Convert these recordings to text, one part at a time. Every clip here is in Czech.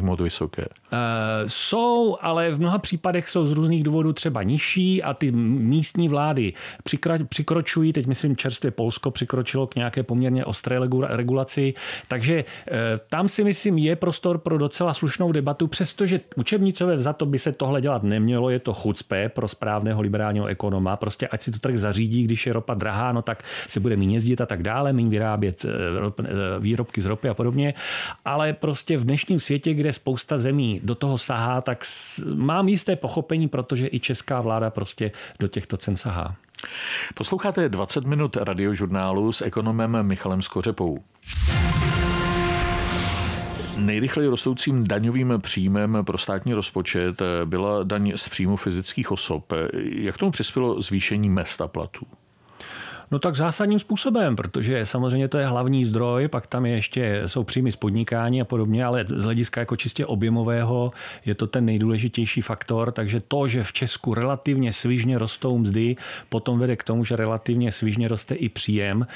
moc vysoké? Jsou, ale v mnoha případech jsou z různých důvodů třeba nižší a ty místní vlády přikročují, teď myslím čerstvě Polsko přikročilo k nějaké poměrně ostré regulaci, takže tam si myslím je prostor pro docela slušnou debatu, přestože učebnicové vzato by se tohle dělat nemělo, je to chucpe pro správného liberálního ekonoma, prostě ať si to trh zařídí, když je ropa drahá, no tak se bude méně jezdit a tak dále, méně vyrábět výrobky z ropy a podobně, ale prostě v dnešním světě, kde spousta zemí do toho sahá, tak mám jisté pochopení, protože i česká vláda prostě do těchto cen sahá. Posloucháte 20 minut radiožurnálu s ekonomem Michalem Skořepou. Nejrychleji rostoucím daňovým příjmem pro státní rozpočet byla daň z příjmu fyzických osob. Jak tomu přispělo zvýšení mezd a platů? No tak zásadním způsobem, protože samozřejmě to je hlavní zdroj, pak tam jsou příjmy z podnikání a podobně, ale z hlediska jako čistě objemového je to ten nejdůležitější faktor, takže to, že v Česku relativně svižně rostou mzdy, potom vede k tomu, že relativně svižně roste i příjem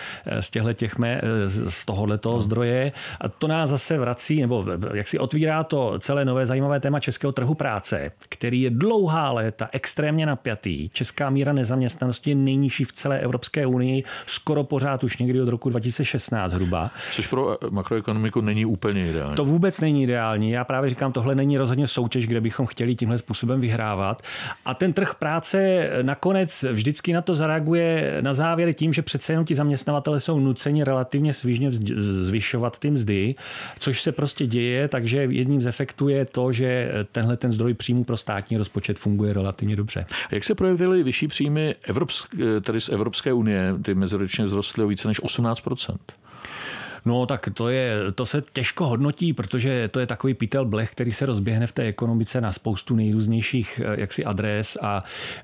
z tohoto zdroje a to nás zase vrací, nebo jak si otvírá to celé nové zajímavé téma českého trhu práce, který je dlouhá léta extrémně napjatý. Česká míra nezaměstnanosti je nejnižší v celé Evropské unii, skoro pořád už někdy od roku 2016 hruba. Což pro makroekonomiku není úplně ideální. To vůbec není ideální. Já právě říkám, tohle není rozhodně soutěž, kde bychom chtěli tímhle způsobem vyhrávat. A ten trh práce nakonec vždycky na to zareaguje na závěr tím, že přece jenom ti zaměstnavatele jsou nuceni relativně svižně zvyšovat ty mzdy, což se prostě děje, takže jedním z efektů je to, že tenhle ten zdroj příjmů pro státní rozpočet funguje relativně dobře. Jak se projevily vyšší příjmy tedy z Evropské unie? Ty meziročně vzrostly o více než 18%. No tak to se těžko hodnotí, protože to je takový pytel blech, který se rozběhne v té ekonomice na spoustu nejrůznějších adres a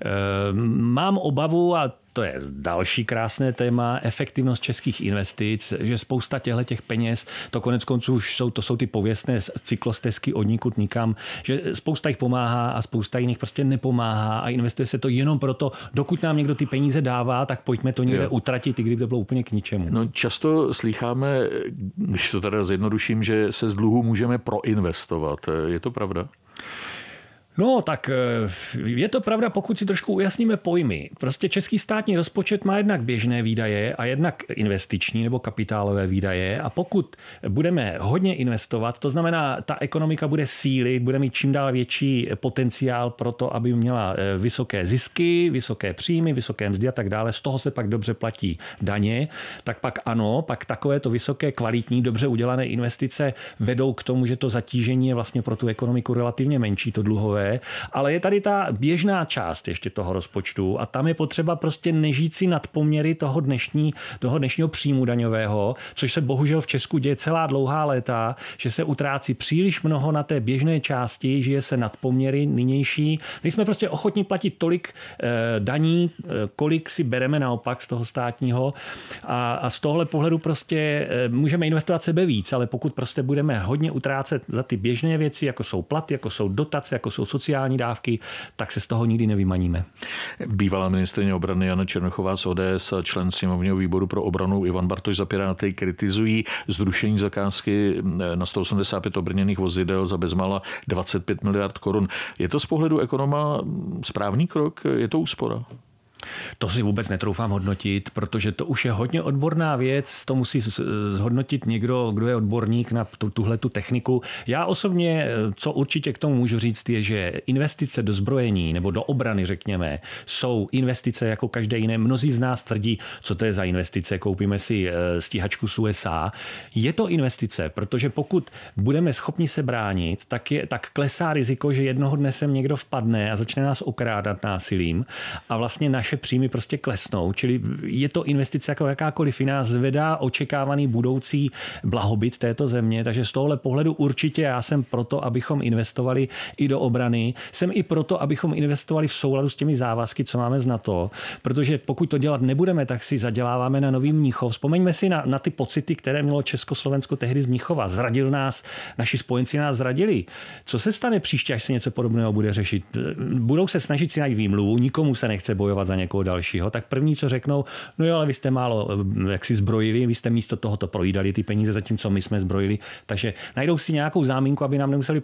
mám obavu, a to je další krásné téma, efektivnost českých investic, že spousta těch peněz, to konec konců už jsou ty pověstné cyklostezky od nikud nikam, že spousta jich pomáhá a spousta jiných prostě nepomáhá a investuje se to jenom proto, dokud nám někdo ty peníze dává, tak pojďme to někde utratit, i kdyby to bylo úplně k ničemu. No často slýcháme, když to teda zjednoduším, že se z dluhu můžeme proinvestovat. Je to pravda? No, tak je to pravda, pokud si trošku ujasníme pojmy. Prostě český státní rozpočet má jednak běžné výdaje a jednak investiční nebo kapitálové výdaje a pokud budeme hodně investovat, to znamená, ta ekonomika bude sílit, bude mít čím dál větší potenciál pro to, aby měla vysoké zisky, vysoké příjmy, vysoké mzdy a tak dále, z toho se pak dobře platí daně, tak pak ano, pak takovéto vysoké, kvalitní, dobře udělané investice vedou k tomu, že to zatížení je vlastně pro tu ekonomiku relativně menší, to dluhové. Ale je tady ta běžná část ještě toho rozpočtu a tam je potřeba prostě nežít si nadpoměry toho dnešního příjmu daňového, což se bohužel v Česku děje celá dlouhá léta, že se utrácí příliš mnoho na té běžné části, žije se nadpoměry nynější. Nejsme prostě ochotní platit tolik daní, kolik si bereme naopak z toho státního a z tohle pohledu prostě můžeme investovat sebe víc, ale pokud prostě budeme hodně utrácet za ty běžné věci, jako jsou platy, jako jsou dotace, jako jsou sociální dávky, tak se z toho nikdy nevymaníme. Bývalá ministryně obrany Jana Černochová z ODS a člen sněmovního výboru pro obranu Ivan Bartoš za Piráty kritizují zrušení zakázky na 185 obrněných vozidel za bezmála 25 miliard korun. Je to z pohledu ekonoma správný krok? Je to úspora? To si vůbec netroufám hodnotit, protože to už je hodně odborná věc, to musí zhodnotit někdo, kdo je odborník na tuhletu techniku. Já osobně, co určitě k tomu můžu říct, je, že investice do zbrojení nebo do obrany, řekněme, jsou investice jako každé jiné. Mnozí z nás tvrdí, co to je za investice, koupíme si stíhačku z USA. Je to investice, protože pokud budeme schopni se bránit, tak klesá riziko, že jednoho dne sem někdo vpadne a začne nás okrádat násilím a vlastně naše příjmy prostě klesnou, čili je to investice jako jakákoliv jiná, zvedá očekávaný budoucí blahobyt této země, takže z tohohle pohledu určitě já jsem proto, abychom investovali i do obrany, jsem i proto, abychom investovali v souladu s těmi závazky, co máme z NATO, protože pokud to dělat nebudeme, tak si zaděláváme na Nový Mnichov. Vzpomeňme si na ty pocity, které mělo Československo tehdy z Mnichova. Zradil nás, naši spojenci nás zradili. Co se stane příště, až se něco podobného bude řešit? Budou se snažit si najít výmluvu, nikomu se nechce bojovat za někoho dalšího, tak první, co řeknou, no jo, ale vy jste málo jak si zbrojili, vy jste místo tohoto projídali ty peníze, zatímco my jsme zbrojili, takže najdou si nějakou záminku, aby nám nemuseli